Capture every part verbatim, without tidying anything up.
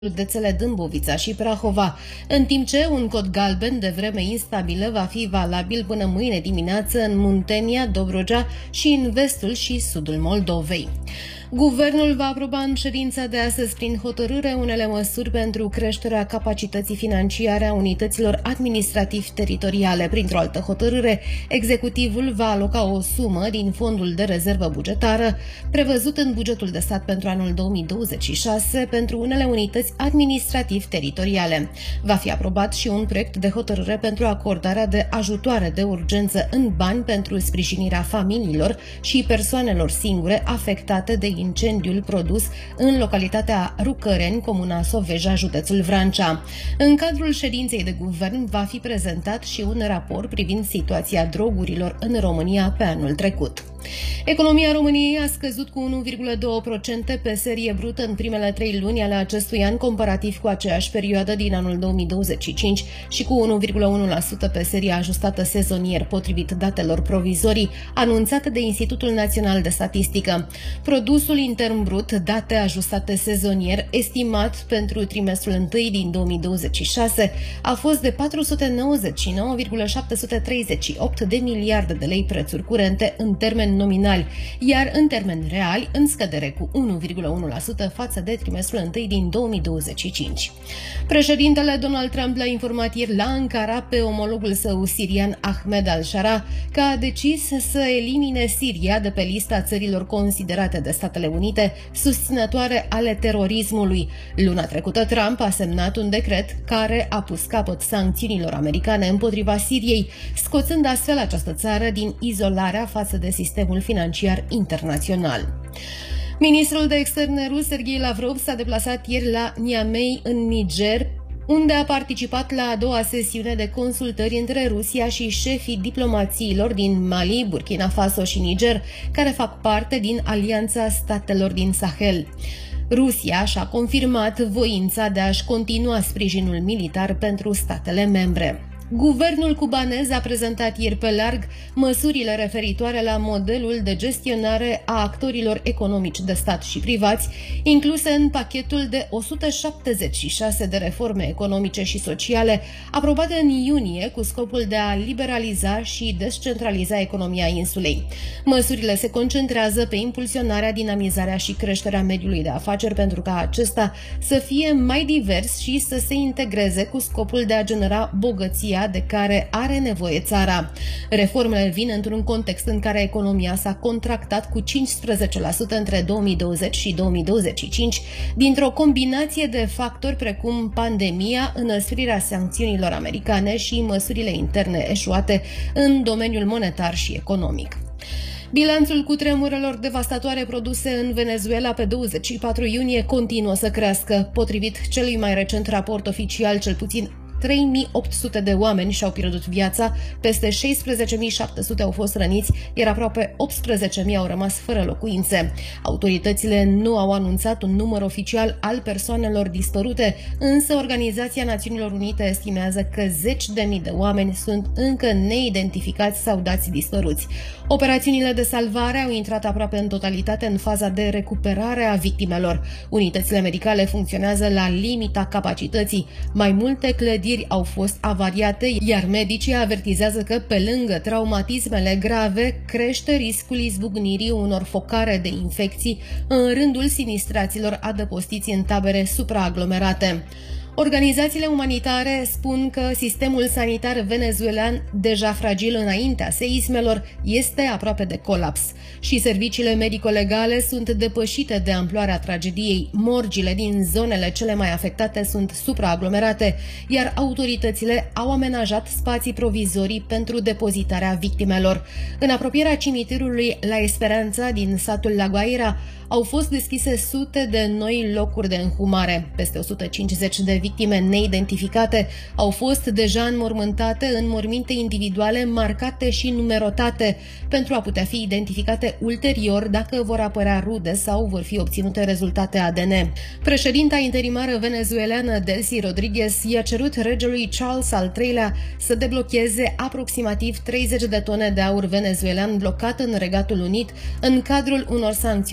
județele Dâmbovița și Prahova, în timp ce un cod galben de vreme instabilă va fi valabil până mâine dimineață în Muntenia, Dobrogea și în vestul și sudul Moldovei. Guvernul va aproba în ședința de astăzi prin hotărâre unele măsuri pentru creșterea capacității financiare a unităților administrativ-teritoriale. Printr-o altă hotărâre, executivul va aloca o sumă din fondul de rezervă bugetară prevăzut în bugetul de stat pentru anul două mii douăzeci și șase pentru unele unități administrativ-teritoriale. Va fi aprobat și un proiect de hotărâre pentru acordarea de ajutoare de urgență în bani pentru sprijinirea familiilor și persoanelor singure afectate de incendiul produs în localitatea Rucăreni, comuna Soveja, județul Vrancea. În cadrul ședinței de guvern va fi prezentat și un raport privind situația drogurilor în România pe anul trecut. Economia României a scăzut cu unu virgulă doi la sută pe serie brută în primele trei luni ale acestui an, comparativ cu aceeași perioadă din anul două mii douăzeci și cinci și cu unu virgulă unu la sută pe serie ajustată sezonier, potrivit datelor provizorii anunțate de Institutul Național de Statistică. Produsul intern brut, date ajustate sezonier, estimat pentru trimestrul întâi din două mii douăzeci și șase, a fost de patru sute nouăzeci și nouă virgulă șapte sute treizeci și opt de miliarde de lei prețuri curente în termeni nominali, iar în termeni reali în scădere cu unu virgulă unu la sută față de trimestrul întâi din două mii douăzeci și cinci. Președintele Donald Trump l-a informat ieri la Ankara pe omologul său sirian Ahmed al-Shara că a decis să elimine Siria de pe lista țărilor considerate de Statele Unite susținătoare ale terorismului. Luna trecută, Trump a semnat un decret care a pus capăt sancțiunilor americane împotriva Siriei, scoțând astfel această țară din izolarea față de sistemul financiar internațional. Ministrul de Externe rus, Sergei Lavrov, s-a deplasat ieri la Niamey, în Niger, unde a participat la a doua sesiune de consultări între Rusia și șefii diplomațiilor din Mali, Burkina Faso și Niger, care fac parte din Alianța Statelor din Sahel. Rusia și-a confirmat voința de a-și continua sprijinul militar pentru statele membre. Guvernul cubanez a prezentat ieri pe larg măsurile referitoare la modelul de gestionare a actorilor economici de stat și privați, incluse în pachetul de o sută șaptezeci și șase de reforme economice și sociale, aprobate în iunie cu scopul de a liberaliza și descentraliza economia insulei. Măsurile se concentrează pe impulsionarea, dinamizarea și creșterea mediului de afaceri pentru ca acesta să fie mai divers și să se integreze cu scopul de a genera bogăția de care are nevoie țara. Reformele vin într-un context în care economia s-a contractat cu cincisprezece la sută între două mii douăzeci și două mii douăzeci și cinci, dintr-o combinație de factori precum pandemia, înăsprirea sancțiunilor americane și măsurile interne eșuate în domeniul monetar și economic. Bilanțul cutremurelor devastatoare produse în Venezuela pe douăzeci și patru iunie continuă să crească. Potrivit celui mai recent raport oficial, cel puțin trei mii opt sute de oameni și-au pierdut viața, peste șaisprezece mii șapte sute au fost răniți, iar aproape optsprezece mii au rămas fără locuințe. Autoritățile nu au anunțat un număr oficial al persoanelor dispărute, însă Organizația Națiunilor Unite estimează că zeci de mii de oameni sunt încă neidentificați sau dați dispăruți. Operațiunile de salvare au intrat aproape în totalitate în faza de recuperare a victimelor. Unitățile medicale funcționează la limita capacității. Mai multe clădiri au fost avariate, iar medicii avertizează că, pe lângă traumatismele grave, crește riscul izbucnirii unor focare de infecții în rândul sinistraților adăpostiți în tabere supraaglomerate. Organizațiile umanitare spun că sistemul sanitar venezuelan, deja fragil înaintea seismelor, este aproape de colaps și serviciile medico-legale sunt depășite de amploarea tragediei. Morgile din zonele cele mai afectate sunt supraaglomerate, iar autoritățile au amenajat spații provizorii pentru depozitarea victimelor. În apropierea cimitirului La Esperanța din satul La Guaira au fost deschise sute de noi locuri de înhumare. Peste o sută cincizeci de victime neidentificate au fost deja înmormântate în morminte individuale marcate și numerotate pentru a putea fi identificate ulterior dacă vor apărea rude sau vor fi obținute rezultate A D N. Președinta interimară venezuelană Delcy Rodriguez i-a cerut regelui Charles al treilea să deblocheze aproximativ treizeci de tone de aur venezuelan blocat în Regatul Unit în cadrul unor sancțiuni impuse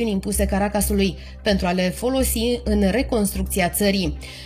Caracasului pentru a le folosi în reconstrucția țării.